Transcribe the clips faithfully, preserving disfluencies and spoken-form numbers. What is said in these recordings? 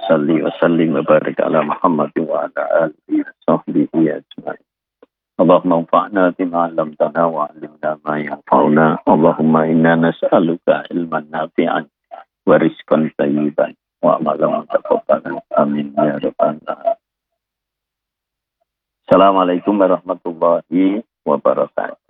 salli wa sallim wa barik ala Muhammad wa ala alihi wa sahbihi ajma'in. Allahumma anfa'na bima 'allamtana wa 'allimna ma yanfa'una. Allahumma inna nas'aluka ilman nafi'an wa rizqan thayyiban wa amalan mutaqabbalan. Amin ya rabbal alamin. Assalamualaikum warahmatullahi wabarakatuh.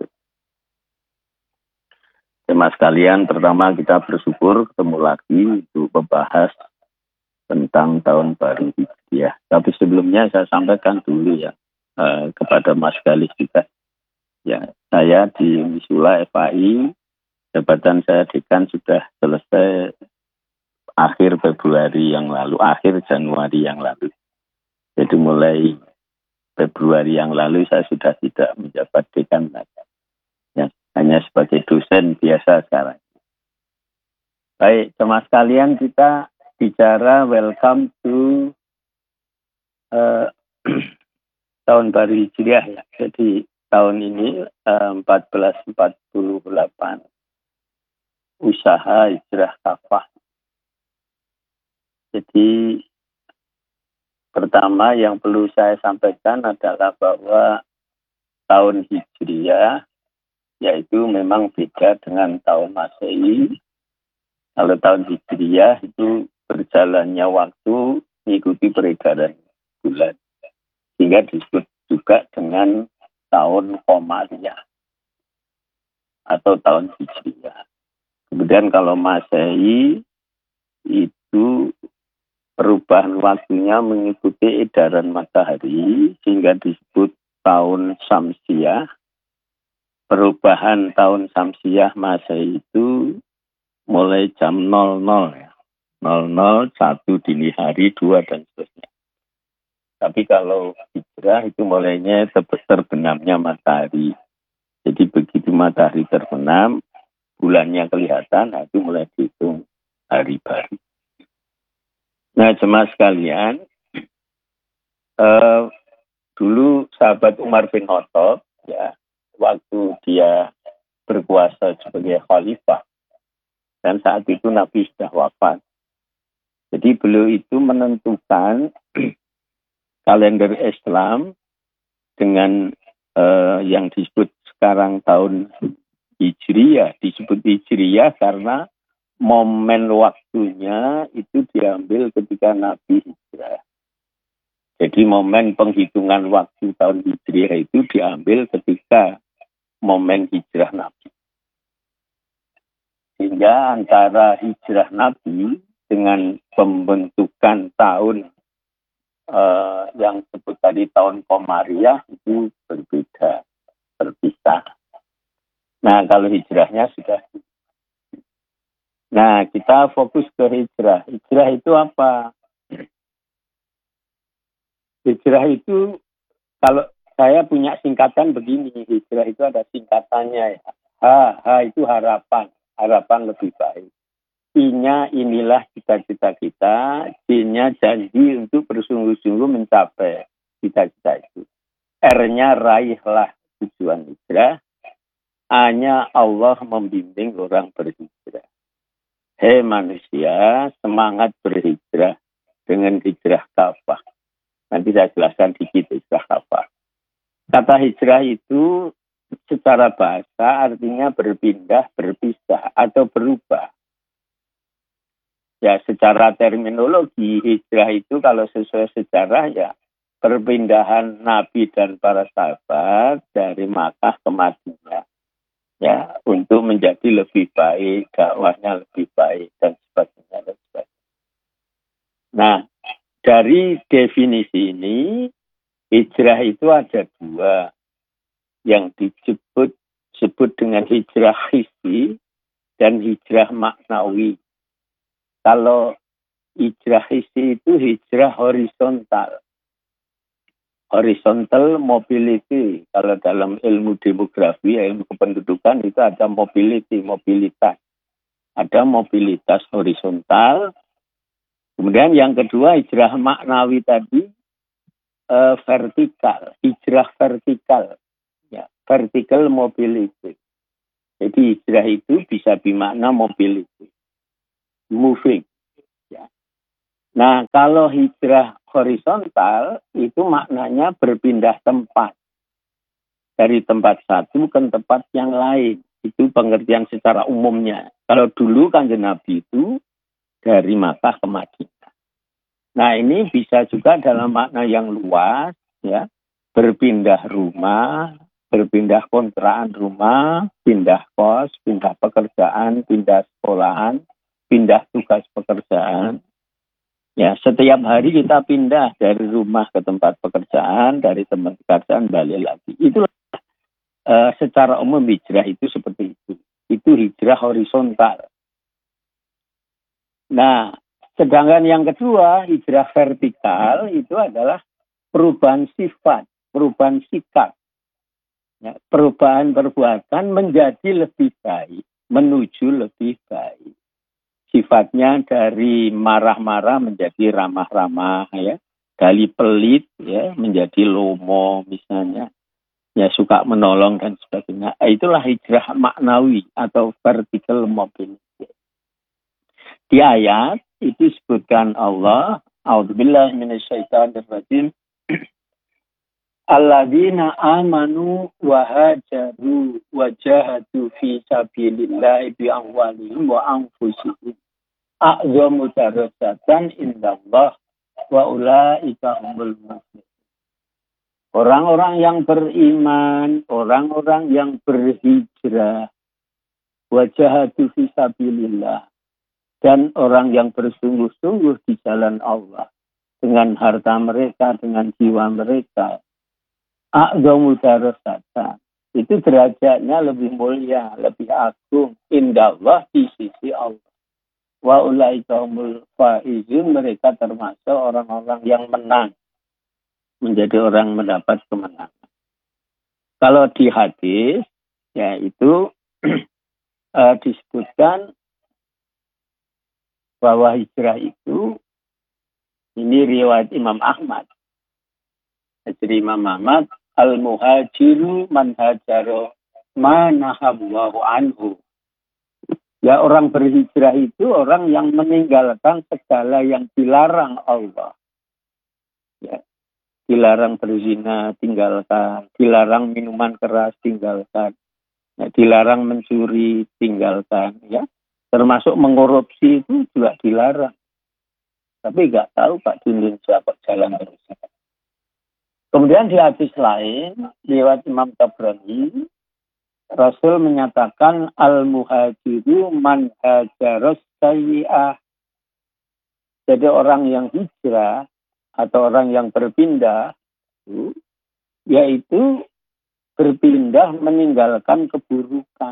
Teman sekalian, pertama kita bersyukur ketemu lagi untuk membahas tentang tahun baru Hijriah. Tapi sebelumnya saya sampaikan dulu ya eh, kepada Mas Galis juga. Ya, saya di Wisula F A I, jabatan saya dekan sudah selesai akhir Februari yang lalu, akhir Januari yang lalu. Jadi mulai Februari yang lalu saya sudah tidak menjabat dekan lagi. Ya, hanya sebagai dosen biasa sekarang. Baik, teman sekalian, kita bicara welcome to uh, tahun baru Hijriah ya. Jadi tahun ini uh, seribu empat ratus empat puluh delapan usaha hijrah kafah. Jadi pertama yang perlu saya sampaikan adalah bahwa tahun Hijriah yaitu memang beda dengan tahun Masehi. Kalau tahun Hijriah itu berjalannya waktu mengikuti peredaran bulan, sehingga disebut juga dengan tahun Qamariyah atau tahun Hijriah. Kemudian kalau Masehi itu perubahan waktunya mengikuti edaran matahari, sehingga disebut tahun Syamsiyah. Perubahan tahun Syamsiyah Masehi itu mulai jam nol nol ya. nol nol, satu dini hari, dua dan seterusnya. Tapi kalau hijrah itu mulainya terbenamnya matahari. Jadi begitu matahari terbenam, bulannya kelihatan, nah itu mulai dihitung hari baru. Nah, jemaah sekalian, eh, dulu sahabat Umar bin Khattab, ya, waktu dia berkuasa sebagai khalifah, dan saat itu Nabi sudah wafat. Jadi beliau itu menentukan kalender Islam dengan eh, yang disebut sekarang tahun Hijriyah. Disebut Hijriyah karena momen waktunya itu diambil ketika Nabi hijrah. Jadi momen penghitungan waktu tahun Hijriyah itu diambil ketika momen hijrah Nabi. Sehingga antara hijrah Nabi dengan pembentukan tahun uh, yang disebut tadi tahun Qamariyah itu berbeda, berpisah. Nah, kalau hijrahnya sudah. Nah, kita fokus ke hijrah. Hijrah itu apa? Hijrah itu, kalau saya punya singkatan begini, hijrah itu ada singkatannya ya. H, H itu harapan, harapan lebih baik. I-nya inilah cita-cita kita, J-nya janji untuk bersungguh-sungguh mencapai cita-cita itu. R-nya raihlah tujuan hijrah. A-nya Allah membimbing orang berhijrah. Hei manusia, semangat berhijrah dengan hijrah kafah. Nanti saya jelaskan dikit hijrah kafah. Kata hijrah itu secara bahasa artinya berpindah, berpisah, atau berubah. Ya, secara terminologi hijrah itu kalau sesuai sejarah ya perpindahan Nabi dan para sahabat dari Makkah ke Madinah. Ya, untuk menjadi lebih baik, dakwahnya lebih baik dan sebagainya dan sebagainya. Nah, dari definisi ini hijrah itu ada dua yang disebut sebut dengan hijrah hissi dan hijrah maknawi. Kalau hijrah hissi itu hijrah horizontal. Horizontal mobility. Kalau dalam ilmu demografi, ilmu kependudukan itu ada mobility, mobilitas. Ada mobilitas horizontal. Kemudian yang kedua hijrah maknawi tadi eh, vertikal. Hijrah vertikal. Ya, vertical mobility. Jadi hijrah itu bisa bermakna mobility. Moving. Ya. Nah, kalau hijrah horizontal itu maknanya berpindah tempat dari tempat satu ke tempat yang lain. Itu pengertian secara umumnya. Kalau dulu Kanjeng Nabi itu dari Makkah ke Madinah. Nah, ini bisa juga dalam makna yang luas, ya, berpindah rumah, berpindah kontrakan rumah, pindah kos, pindah pekerjaan, pindah sekolahan, pindah tugas pekerjaan. Ya, setiap hari kita pindah dari rumah ke tempat pekerjaan, dari tempat pekerjaan balik lagi. Itu uh, secara umum hijrah itu seperti itu. Itu hijrah horizontal. Nah, sedangkan yang kedua, hijrah vertikal itu adalah perubahan sifat, perubahan sikap. Ya, perubahan perbuatan menjadi lebih baik, menuju lebih baik. Sifatnya dari marah-marah menjadi ramah-ramah, ya, dari pelit ya menjadi lomo misalnya, ya suka menolong dan sebagainya. Itulah hijrah maknawi atau vertical mobility. Di ayat itu disebutkan Allah, A'udzubillahi minasyaitonirrajim. Alladzina amanu wa hajaru wa jahadu fi sabilillahi bi amwalihim wa anfusihim a'zamu darajatan indallah wa ulaika humul muflihun. Orang-orang yang beriman, orang-orang yang berhijrah, wa jahadu fi sabilillah, dan orang yang bersungguh-sungguh di jalan Allah dengan harta mereka, dengan jiwa mereka, a'zamu darajatan, itu derajatnya lebih mulia, lebih agung indallah di sisi Allah. Wa ulaika humul faizun, mereka termasuk orang-orang yang menang, menjadi orang mendapat kemenangan. Kalau di hadis yaitu uh, disebutkan bahwa hijrah itu, ini riwayat Imam Ahmad. Jadi Imam Ahmad, al-muhajiru man hajaro ma nahallahu anhu. Ya, orang berhijrah itu orang yang meninggalkan segala yang dilarang Allah. Ya, dilarang berzina, tinggalkan. Dilarang minuman keras, tinggalkan. Ya, dilarang mencuri, tinggalkan. Ya, termasuk mengkorupsi itu juga dilarang. Tapi nggak tahu Pak di Indonesia kok jalan terus. Kemudian di hadis lain, lewat Imam Tabrani, Rasul menyatakan al-muhajiru man hajaros sayyi'ah. Jadi orang yang hijrah atau orang yang berpindah, yaitu berpindah meninggalkan keburukan.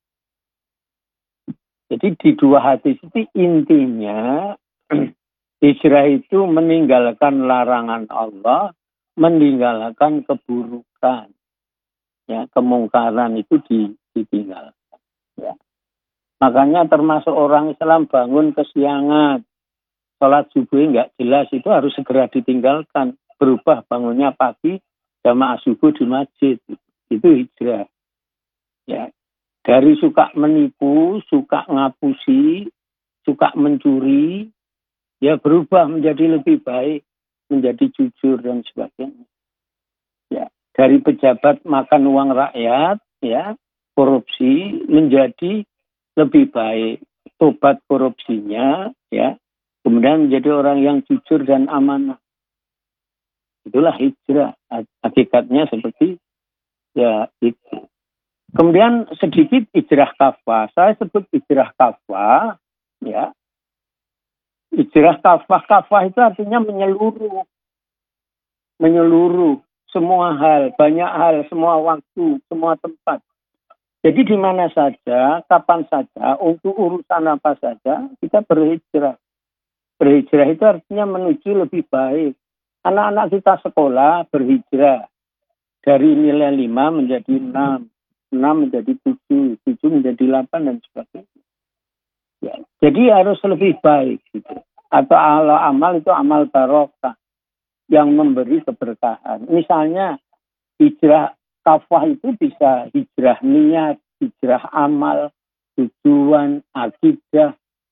Jadi di dua hadis itu intinya hijrah itu meninggalkan larangan Allah, meninggalkan keburukan. Ya, kemungkaran itu ditinggalkan. Ya. Makanya termasuk orang Islam bangun kesiangan, sholat subuh nggak jelas, itu harus segera ditinggalkan. Berubah bangunnya pagi, jamaah subuh di masjid. Itu hijrah. Ya. Dari suka menipu, suka ngapusi, suka mencuri, ya berubah menjadi lebih baik, menjadi jujur dan sebagainya. Ya, dari pejabat makan uang rakyat, ya, korupsi menjadi lebih baik, tobat korupsinya, ya, kemudian menjadi orang yang jujur dan amanah. Itulah hijrah. Hakikatnya seperti ya itu. Kemudian sedikit hijrah kafah. Saya sebut hijrah kafah, ya. Hijrah kafah, kafah itu artinya menyeluruh. Menyeluruh semua hal, banyak hal, semua waktu, semua tempat. Jadi di mana saja, kapan saja, untuk urusan apa saja, kita berhijrah. Berhijrah itu artinya menuju lebih baik. Anak-anak kita sekolah berhijrah. Dari nilai lima menjadi enam, enam menjadi tujuh, tujuh menjadi delapan, dan sebagainya. Ya, jadi harus lebih baik. Gitu. Atau amal itu amal barokah yang memberi keberkahan. Misalnya hijrah kafah itu bisa hijrah niat, hijrah amal, tujuan, akidah.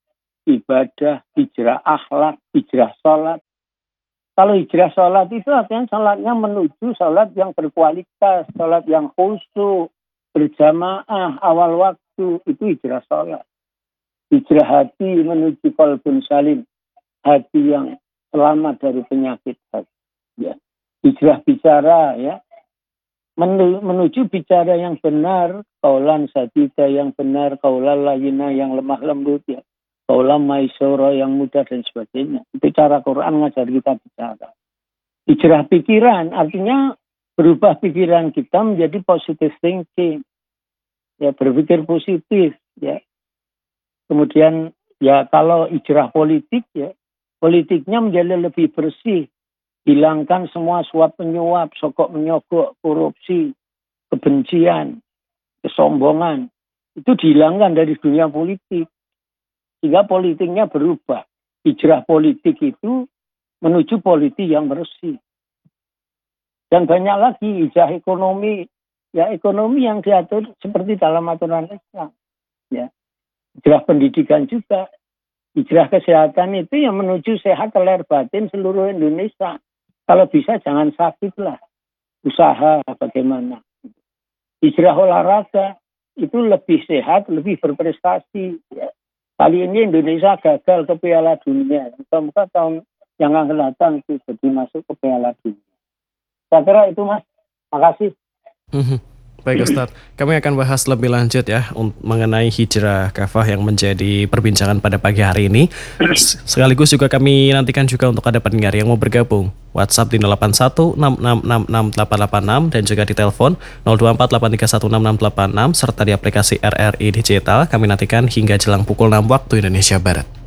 ibadah, hijrah akhlak, hijrah sholat. Kalau hijrah sholat itu artinya sholatnya menuju sholat yang berkualitas, sholat yang khusyuk, berjamaah, awal waktu, itu hijrah sholat. Hijrah hati menuju qalbun salim, hati yang selamat dari penyakit hati. Ya. Hijrah bicara, ya, menuju bicara yang benar, kaulan sadida yang benar, kaulan layina yang lemah lembut, ya, kaulan maisoro yang mudah dan sebagainya. Itu cara Quran ngajar kita bicara. Hijrah pikiran artinya berubah pikiran kita menjadi positive thinking, ya, berpikir positif, ya. Kemudian ya kalau hijrah politik, ya, politiknya menjadi lebih bersih. Hilangkan semua suap menyuap, sokok menyogok, korupsi, kebencian, kesombongan. Itu dihilangkan dari dunia politik. Sehingga politiknya berubah. Hijrah politik itu menuju politik yang bersih. Dan banyak lagi hijrah ekonomi. Ya, ekonomi yang diatur seperti dalam aturan Islam. Ya. Hijrah pendidikan juga. Hijrah kesehatan itu yang menuju sehat lahir batin seluruh Indonesia. Kalau bisa jangan sakit lah. Usaha bagaimana. Hijrah olahraga itu lebih sehat, lebih berprestasi. Ya. Kali ini Indonesia gagal ke Piala Dunia. Semoga tahun yang akan datang itu jadi masuk ke Piala Dunia. Saya kira itu, Mas. Makasih. Baik Ustadz, kami akan bahas lebih lanjut ya mengenai hijrah kafah yang menjadi perbincangan pada pagi hari ini. Sekaligus juga kami nantikan juga untuk ada pendengar yang mau bergabung. WhatsApp di nol delapan satu enam enam enam enam delapan delapan enam dan juga di telepon nol dua empat delapan tiga satu enam enam delapan enam serta di aplikasi R R I Digital. Kami nantikan hingga jelang pukul enam waktu Indonesia Barat.